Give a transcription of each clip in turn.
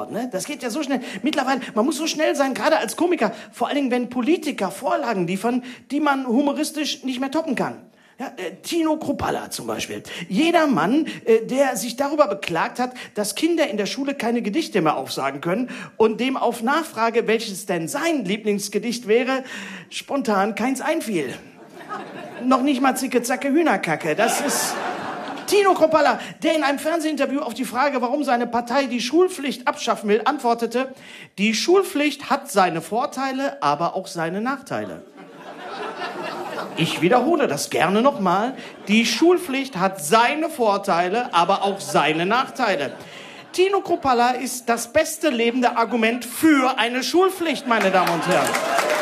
sofort, ne? Das geht ja so schnell. Mittlerweile, man muss so schnell sein, gerade als Komiker. Vor allen Dingen, wenn Politiker Vorlagen liefern, die man humoristisch nicht mehr toppen kann. Ja, Tino Kruppalla zum Beispiel. Jeder Mann, der sich darüber beklagt hat, dass Kinder in der Schule keine Gedichte mehr aufsagen können und dem auf Nachfrage, welches denn sein Lieblingsgedicht wäre, spontan keins einfiel. Noch nicht mal Zicke, Zacke, Hühnerkacke. Das ist Tino Kruppalla, der in einem Fernsehinterview auf die Frage, warum seine Partei die Schulpflicht abschaffen will, antwortete, die Schulpflicht hat seine Vorteile, aber auch seine Nachteile. Ich wiederhole das gerne nochmal. Die Schulpflicht hat seine Vorteile, aber auch seine Nachteile. Tino Kruppalla ist das beste lebende Argument für eine Schulpflicht, meine Damen und Herren.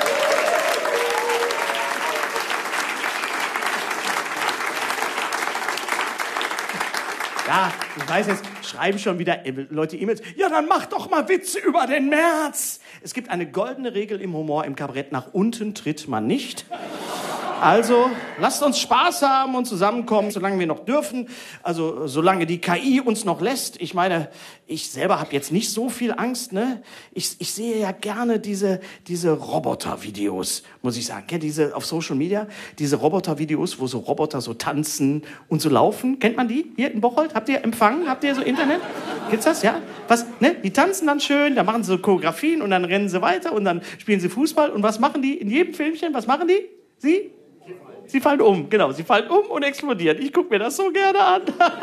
Ja, ich weiß, jetzt schreiben schon wieder Leute E-Mails. Ja, dann mach doch mal Witze über den März. Es gibt eine goldene Regel im Humor, im Kabarett. Nach unten tritt man nicht. Also, lasst uns Spaß haben und zusammenkommen, solange wir noch dürfen. Also, solange die KI uns noch lässt. Ich meine, ich selber habe jetzt nicht so viel Angst, ne? Ich sehe ja gerne diese Roboter-Videos, muss ich sagen. Kennt ihr diese auf Social Media? Diese Roboter-Videos, wo so Roboter so tanzen und so laufen. Kennt man die? Hier in Bocholt? Habt ihr Empfang? Habt ihr so Internet? Gibt's das, ja? Was, ne? Die tanzen dann schön, da machen sie so Choreografien und dann rennen sie weiter und dann spielen sie Fußball. Und was machen die in jedem Filmchen? Was machen die? Sie fallen um, genau. Sie fallen um und explodieren. Ich gucke mir das so gerne an.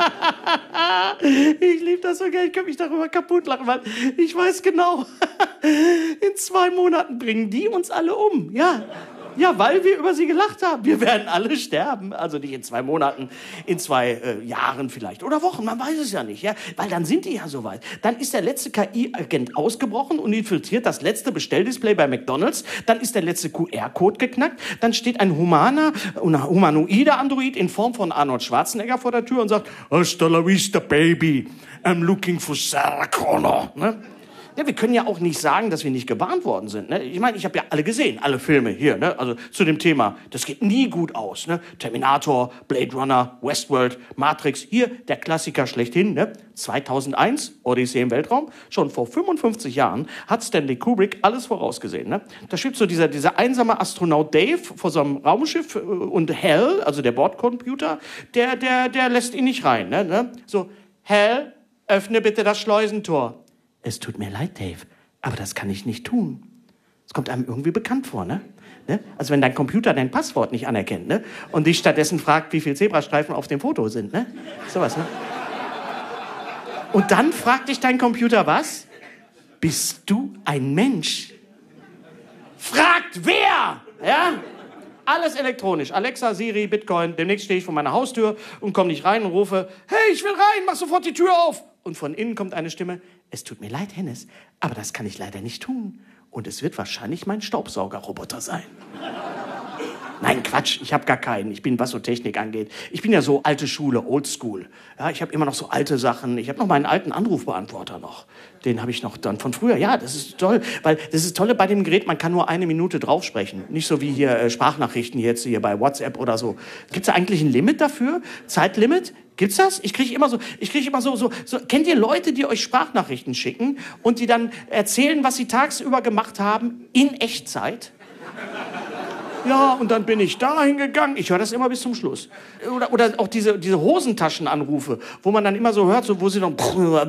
Ich liebe das so gerne. Ich könnte mich darüber kaputt lachen, weil ich weiß genau, in 2 Monaten bringen die uns alle um. Ja. Ja, weil wir über sie gelacht haben. Wir werden alle sterben. Also nicht in 2 Monaten, in 2 Jahren vielleicht. Oder Wochen, man weiß es ja nicht. Ja? Weil dann sind die ja soweit. Dann ist der letzte KI-Agent ausgebrochen und infiltriert das letzte Bestelldisplay bei McDonald's. Dann ist der letzte QR-Code geknackt. Dann steht ein humanoider Android in Form von Arnold Schwarzenegger vor der Tür und sagt, Hasta la vista, baby. I'm looking for Sarah Connor. Ne? Ja, wir können ja auch nicht sagen, dass wir nicht gewarnt worden sind. Ne? Ich meine, ich habe ja alle gesehen, alle Filme hier. Ne? Also zu dem Thema, das geht nie gut aus. Ne? Terminator, Blade Runner, Westworld, Matrix. Hier der Klassiker schlechthin. Ne? 2001, Odyssee im Weltraum. Schon vor 55 Jahren hat Stanley Kubrick alles vorausgesehen. Ne? Da steht so dieser einsame Astronaut Dave vor so einem Raumschiff und Hal, also der Bordcomputer, der lässt ihn nicht rein. Ne? So, Hal, öffne bitte das Schleusentor. Es tut mir leid, Dave, aber das kann ich nicht tun. Es kommt einem irgendwie bekannt vor, ne? Also wenn dein Computer dein Passwort nicht anerkennt, ne? Und dich stattdessen fragt, wie viele Zebrastreifen auf dem Foto sind, ne? Sowas, ne? Und dann fragt dich dein Computer was? Bist du ein Mensch? Fragt wer? Ja? Alles elektronisch. Alexa, Siri, Bitcoin. Demnächst stehe ich vor meiner Haustür und komme nicht rein und rufe, hey, ich will rein, mach sofort die Tür auf. Und von innen kommt eine Stimme, es tut mir leid, Hennes, aber das kann ich leider nicht tun. Und es wird wahrscheinlich mein Staubsaugerroboter sein. Nein, Quatsch, ich habe gar keinen. Ich bin, was so Technik angeht. Ich bin ja so alte Schule, Oldschool. Ja, ich habe immer noch so alte Sachen. Ich habe noch meinen alten Anrufbeantworter noch. Den habe ich noch dann von früher. Ja, das ist toll, weil das ist Tolle bei dem Gerät, man kann nur 1 Minute drauf sprechen. Nicht so wie hier Sprachnachrichten jetzt hier bei WhatsApp oder so. Gibt's da eigentlich ein Limit dafür? Zeitlimit? Gibt's das? Ich kriege immer so, kennt ihr Leute, die euch Sprachnachrichten schicken und die dann erzählen, was sie tagsüber gemacht haben in Echtzeit? Ja, und dann bin ich da hingegangen. Ich höre das immer bis zum Schluss. Oder auch diese Hosentaschenanrufe, wo man dann immer so hört, so, wo sie dann...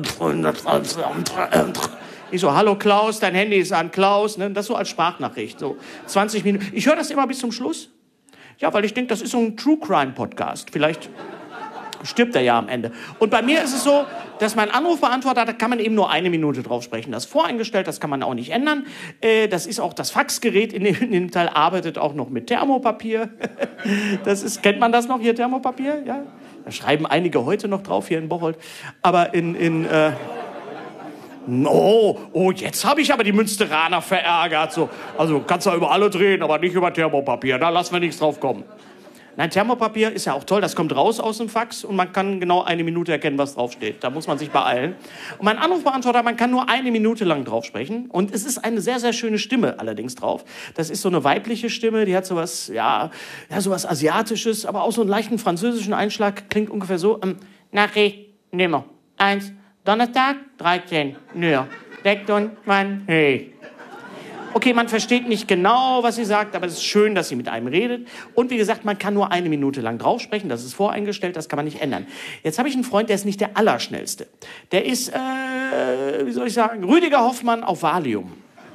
Ich so, hallo Klaus, dein Handy ist an, Klaus. Ne? Das so als Sprachnachricht, so 20 Minuten. Ich höre das immer bis zum Schluss. Ja, weil ich denke, das ist so ein True-Crime-Podcast. Vielleicht stirbt er ja am Ende. Und bei mir ist es so, dass mein Anrufbeantworter, da kann man eben nur 1 Minute drauf sprechen. Das ist voreingestellt, das kann man auch nicht ändern. Das ist auch das Faxgerät in dem Teil, arbeitet auch noch mit Thermopapier. Kennt man das noch hier, Thermopapier? Ja? Da schreiben einige heute noch drauf hier in Bocholt. Aber jetzt habe ich aber die Münsteraner verärgert. So. Also kannst du über alle reden, aber nicht über Thermopapier. Da lassen wir nichts drauf kommen. Nein, Thermopapier ist ja auch toll, das kommt raus aus dem Fax und man kann genau 1 Minute erkennen, was draufsteht. Da muss man sich beeilen. Und mein Anrufbeantworter, man kann nur 1 Minute lang drauf sprechen und es ist eine sehr, sehr schöne Stimme allerdings drauf. Das ist so eine weibliche Stimme, die hat sowas, sowas Asiatisches, aber auch so einen leichten französischen Einschlag, klingt ungefähr so. Nachricht Nummer 1, Donnerstag, 13 Uhr. deckt und man, hey. Okay, man versteht nicht genau, was sie sagt, aber es ist schön, dass sie mit einem redet. Und wie gesagt, man kann nur 1 Minute lang drauf sprechen. Das ist voreingestellt, das kann man nicht ändern. Jetzt habe ich einen Freund, der ist nicht der Allerschnellste. Der ist, wie soll ich sagen, Rüdiger Hoffmann auf Valium.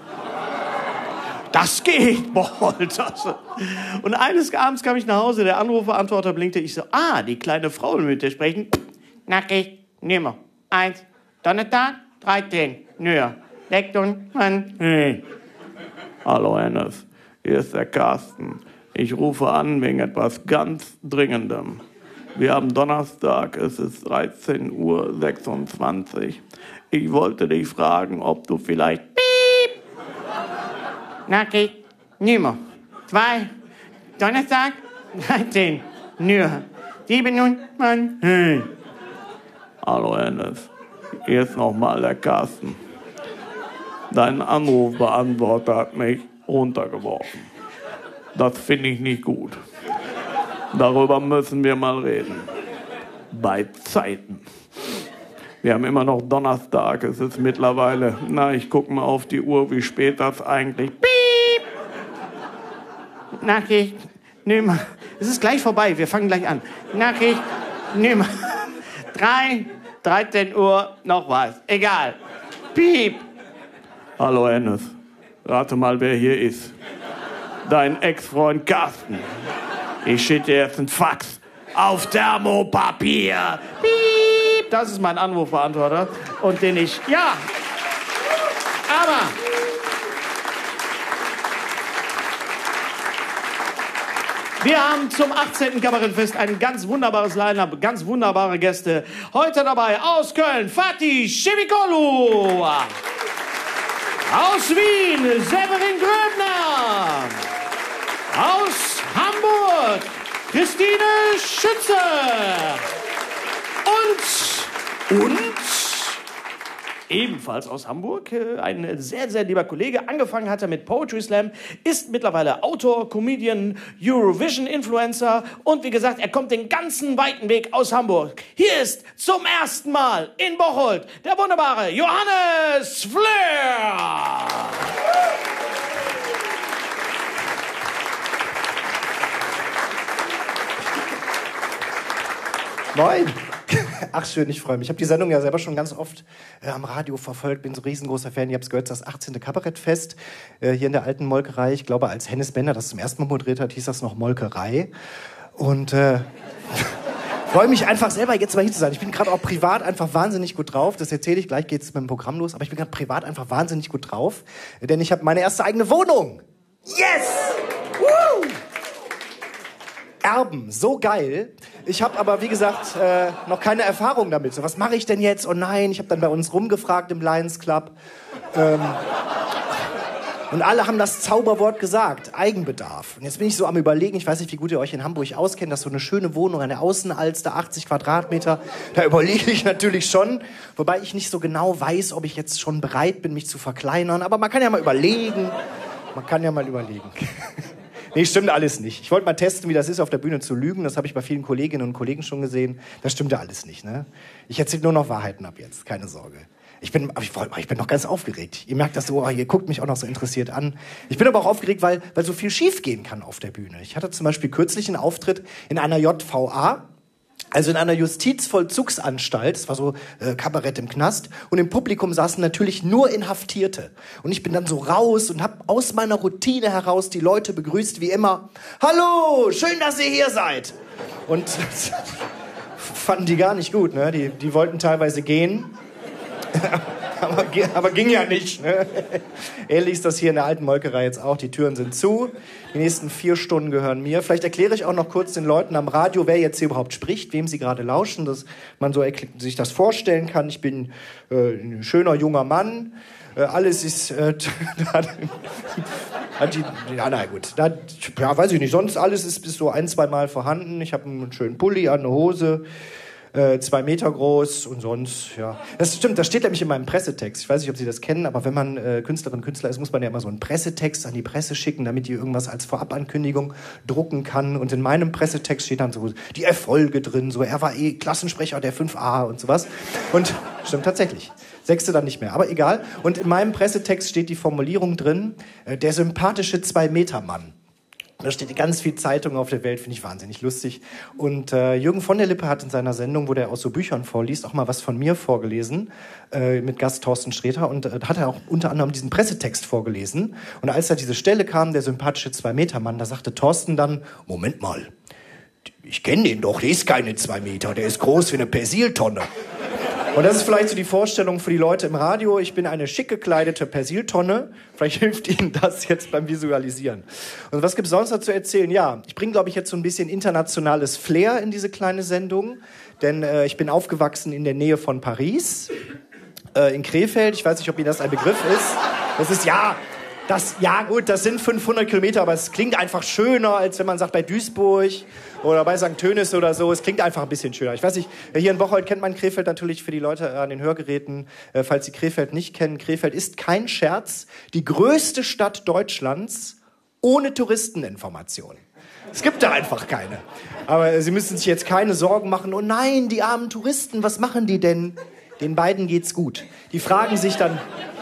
Das geht, boah, das. Und eines Abends kam ich nach Hause, der Anrufbeantworter blinkte. Ich so, die kleine Frau will mit dir sprechen. Nackig, Nummer 1, Donnerstag, 13, Nö, deckt und man, hey. Hallo Hennes, hier ist der Carsten. Ich rufe an wegen etwas ganz Dringendem. Wir haben Donnerstag, es ist 13:26 Uhr. Ich wollte dich fragen, ob du vielleicht piep. Nackig, Nummer 2, Donnerstag, 13, Nö, 7 und man, hey. Hallo Hennes, hier ist nochmal der Carsten. Dein Anrufbeantworter hat mich runtergeworfen. Das finde ich nicht gut. Darüber müssen wir mal reden. Bei Zeiten. Wir haben immer noch Donnerstag. Es ist mittlerweile, ich gucke mal auf die Uhr, wie spät das eigentlich. Piep! Nachricht, Nummer. Es ist gleich vorbei, wir fangen gleich an. Nachricht, Nummer 3, 13 Uhr, noch was. Egal. Piep! Hallo Hennes, rate mal, wer hier ist. Dein Ex-Freund Carsten. Ich schicke dir jetzt einen Fax auf Thermopapier. Piep, das ist mein Anrufbeantworter. Und den ich, aber wir haben zum 18. Kabarettfest ein ganz wunderbares Line-Up, ganz wunderbare Gäste. Heute dabei aus Köln, Fatih Schewikolu. Aus Wien, Severin Gröbner. Aus Hamburg, Christine Schütze. Und ebenfalls aus Hamburg, ein sehr, sehr lieber Kollege, angefangen hat er mit Poetry Slam, ist mittlerweile Autor, Comedian, Eurovision-Influencer und wie gesagt, er kommt den ganzen weiten Weg aus Hamburg. Hier ist zum ersten Mal in Bocholt der wunderbare Johannes Fleur. Moin. Ach schön, ich freue mich. Ich habe die Sendung ja selber schon ganz oft am Radio verfolgt, bin so ein riesengroßer Fan. Ihr habt es gehört, das 18. Kabarettfest hier in der alten Molkerei. Ich glaube, als Hennes Bender das zum ersten Mal moderiert hat, hieß das noch Molkerei. Und freue mich einfach selber jetzt mal hier zu sein. Ich bin gerade auch privat einfach wahnsinnig gut drauf. Das erzähle ich, gleich geht es mit dem Programm los. Aber ich bin gerade privat einfach wahnsinnig gut drauf, denn ich habe meine erste eigene Wohnung. Yes! Woo! Erben, so geil. Ich habe aber, wie gesagt, noch keine Erfahrung damit. So, was mache ich denn jetzt? Oh nein, ich habe dann bei uns rumgefragt im Lions Club. Und alle haben das Zauberwort gesagt, Eigenbedarf. Und jetzt bin ich so am Überlegen, ich weiß nicht, wie gut ihr euch in Hamburg auskennt, das ist so eine schöne Wohnung an der Außenalster, 80 Quadratmeter. Da überlege ich natürlich schon, wobei ich nicht so genau weiß, ob ich jetzt schon bereit bin, mich zu verkleinern. Aber man kann ja mal überlegen. Nee, stimmt alles nicht. Ich wollte mal testen, wie das ist, auf der Bühne zu lügen. Das habe ich bei vielen Kolleginnen und Kollegen schon gesehen. Das stimmt ja alles nicht, ne? Ich erzähle nur noch Wahrheiten ab jetzt, keine Sorge. Ich bin noch ganz aufgeregt. Ihr merkt das so, ihr guckt mich auch noch so interessiert an. Ich bin aber auch aufgeregt, weil so viel schief gehen kann auf der Bühne. Ich hatte zum Beispiel kürzlich einen Auftritt in einer JVA, also in einer Justizvollzugsanstalt. Das war so Kabarett im Knast. Und im Publikum saßen natürlich nur Inhaftierte. Und ich bin dann so raus und habe aus meiner Routine heraus die Leute begrüßt wie immer. Hallo, schön, dass ihr hier seid. Und das fanden die gar nicht gut, ne? Die wollten teilweise gehen. aber ging ja nicht. Ne? Ähnlich ist das hier in der alten Molkerei jetzt auch. Die Türen sind zu. Die nächsten 4 Stunden gehören mir. Vielleicht erkläre ich auch noch kurz den Leuten am Radio, wer jetzt hier überhaupt spricht, wem sie gerade lauschen, dass man so sich das vorstellen kann. Ich bin ein schöner junger Mann. Alles ist... weiß ich nicht. Sonst alles ist bis so 1-2 Mal vorhanden. Ich habe einen schönen Pulli an, eine Hose. 2 Meter groß und sonst, ja. Das stimmt, das steht nämlich in meinem Pressetext. Ich weiß nicht, ob Sie das kennen, aber wenn man Künstlerin, Künstler ist, muss man ja immer so einen Pressetext an die Presse schicken, damit die irgendwas als Vorabankündigung drucken kann. Und in meinem Pressetext steht dann so die Erfolge drin, so er war Klassensprecher der 5a und sowas. Und stimmt tatsächlich. 6. dann nicht mehr, aber egal. Und in meinem Pressetext steht die Formulierung drin, der sympathische 2-Meter-Mann. Da steht ganz viel Zeitung auf der Welt, finde ich wahnsinnig lustig. Und Jürgen von der Lippe hat in seiner Sendung, wo der aus so Büchern vorliest, auch mal was von mir vorgelesen, mit Gast Thorsten Sträter. Und hat er auch unter anderem diesen Pressetext vorgelesen. Und als da diese Stelle kam, der sympathische 2-Meter-Mann, da sagte Thorsten dann, Moment mal, ich kenne den doch, der ist keine 2 Meter, der ist groß wie eine Persiltonne. Und das ist vielleicht so die Vorstellung für die Leute im Radio. Ich bin eine schick gekleidete Persiltonne. Vielleicht hilft Ihnen das jetzt beim Visualisieren. Und was gibt's sonst noch zu erzählen? Ja, ich bringe, glaube ich, jetzt so ein bisschen internationales Flair in diese kleine Sendung. Denn ich bin aufgewachsen in der Nähe von Paris, in Krefeld. Ich weiß nicht, ob Ihnen das ein Begriff ist. Das ist, gut, das sind 500 Kilometer, aber es klingt einfach schöner, als wenn man sagt bei Duisburg oder bei St. Tönis oder so. Es klingt einfach ein bisschen schöner. Ich weiß nicht, hier in Bocholt kennt man Krefeld natürlich für die Leute an den Hörgeräten. Falls Sie Krefeld nicht kennen, Krefeld ist kein Scherz die größte Stadt Deutschlands ohne Touristeninformation. Es gibt da einfach keine. Aber Sie müssen sich jetzt keine Sorgen machen. Oh nein, die armen Touristen, was machen die denn? Den beiden geht's gut. Die fragen sich dann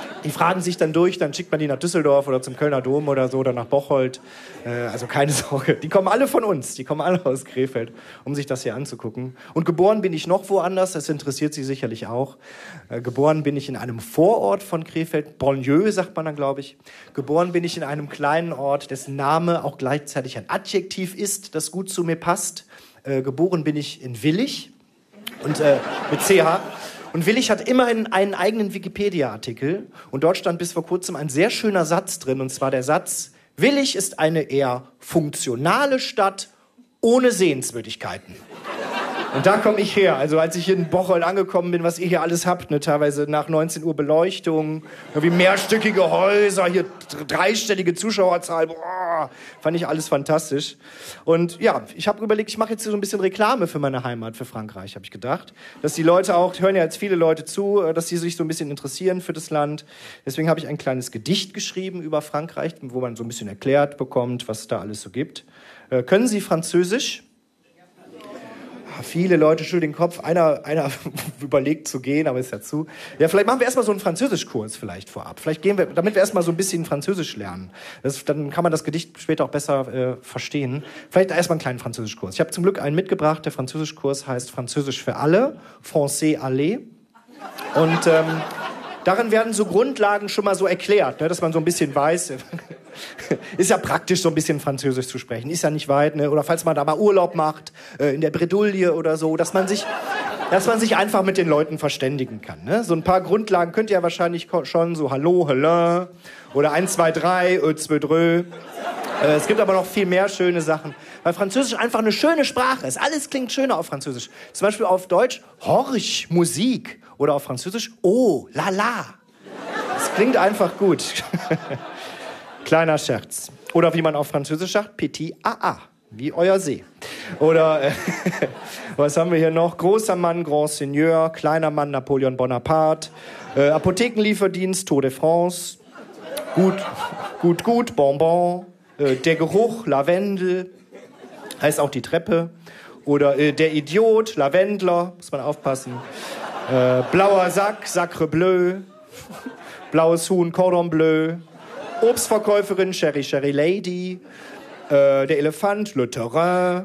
durch, dann schickt man die nach Düsseldorf oder zum Kölner Dom oder so oder nach Bocholt. Also keine Sorge, die kommen alle von uns, die kommen alle aus Krefeld, um sich das hier anzugucken. Und geboren bin ich noch woanders, das interessiert Sie sicherlich auch. Geboren bin ich in einem Vorort von Krefeld, Bonlieu sagt man dann, glaube ich. Geboren bin ich in einem kleinen Ort, dessen Name auch gleichzeitig ein Adjektiv ist, das gut zu mir passt. Geboren bin ich in Willich und mit CH. Und Willich hat immerhin einen eigenen Wikipedia-Artikel. Und dort stand bis vor kurzem ein sehr schöner Satz drin. Und zwar der Satz, Willich ist eine eher funktionale Stadt ohne Sehenswürdigkeiten. Und da komme ich her. Also als ich hier in Bocholt angekommen bin, was ihr hier alles habt, ne, teilweise nach 19 Uhr Beleuchtung, irgendwie mehrstöckige Häuser, hier 3-stellige Zuschauerzahl, boah, fand ich alles fantastisch. Und ja, ich habe überlegt, ich mache jetzt so ein bisschen Reklame für meine Heimat, für Frankreich, habe ich gedacht. Dass die Leute auch, hören ja jetzt viele Leute zu, dass sie sich so ein bisschen interessieren für das Land. Deswegen habe ich ein kleines Gedicht geschrieben über Frankreich, wo man so ein bisschen erklärt bekommt, was es da alles so gibt. Können Sie Französisch? Viele Leute schütteln den Kopf. Einer überlegt zu gehen, aber ist ja zu. Ja, vielleicht machen wir erstmal so einen Französischkurs vielleicht vorab. Vielleicht gehen wir, damit wir erstmal so ein bisschen Französisch lernen. Dann kann man das Gedicht später auch besser verstehen. Vielleicht erstmal einen kleinen Französischkurs. Ich habe zum Glück einen mitgebracht. Der Französischkurs heißt Französisch für alle, Français aller. Und darin werden so Grundlagen schon mal so erklärt, ne, dass man so ein bisschen weiß. Ist ja praktisch, so ein bisschen Französisch zu sprechen. Ist ja nicht weit, ne? Oder falls man da mal Urlaub macht, in der Bredouille oder so, dass man sich einfach mit den Leuten verständigen kann. Ne? So ein paar Grundlagen könnt ihr ja wahrscheinlich schon, so Hallo, Hello oder 1, 2, 3, 2, 3. Es gibt aber noch viel mehr schöne Sachen, weil Französisch einfach eine schöne Sprache ist. Alles klingt schöner auf Französisch. Zum Beispiel auf Deutsch, horch, Musik. Oder auf Französisch, oh, la la. Das klingt einfach gut. Kleiner Scherz. Oder wie man auf Französisch sagt, petit AA, wie euer See. Oder, was haben wir hier noch? Großer Mann, Grand Seigneur, kleiner Mann, Napoleon Bonaparte, Apothekenlieferdienst, Tour de France, gut, Bonbon, der Geruch, Lavendel, heißt auch die Treppe. Oder der Idiot, Lavendler, muss man aufpassen. Blauer Sack, Sacre Bleu, blaues Huhn, Cordon Bleu, Obstverkäuferin, Cherry Lady, der Elefant, Le Terrain,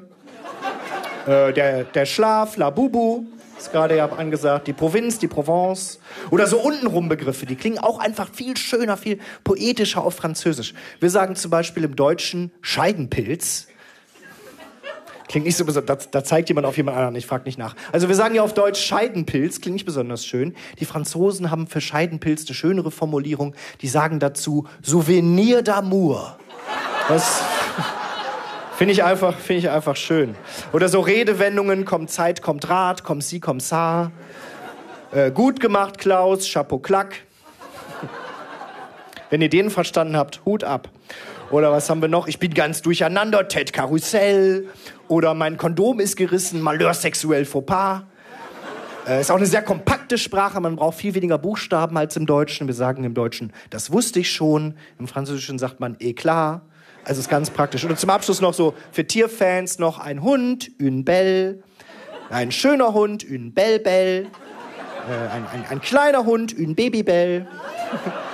der Schlaf, La Boubou, ist gerade ja angesagt, die Provinz, die Provence. Oder so untenrum Begriffe, die klingen auch einfach viel schöner, viel poetischer auf Französisch. Wir sagen zum Beispiel im Deutschen Scheidenpilz. Klingt nicht so besonders, da zeigt jemand auf jemand anderen, ich frage nicht nach. Also wir sagen ja auf Deutsch Scheidenpilz, klingt nicht besonders schön. Die Franzosen haben für Scheidenpilz eine schönere Formulierung, die sagen dazu Souvenir d'amour. Das finde ich einfach schön. Oder so Redewendungen, kommt Zeit, kommt Rat, kommt sie, kommt ça. Gut gemacht, Klaus, Chapeau clac. Wenn ihr den verstanden habt, Hut ab. Oder was haben wir noch? Ich bin ganz durcheinander, Tête Karussell. Oder mein Kondom ist gerissen, Malheur sexuell faux pas. Ist auch eine sehr kompakte Sprache, man braucht viel weniger Buchstaben als im Deutschen. Wir sagen im Deutschen, das wusste ich schon. Im Französischen sagt man, klar. Also ist ganz praktisch. Und zum Abschluss noch so für Tierfans noch ein Hund, une belle. Ein schöner Hund, une belle belle. Ein kleiner Hund, une Babybell.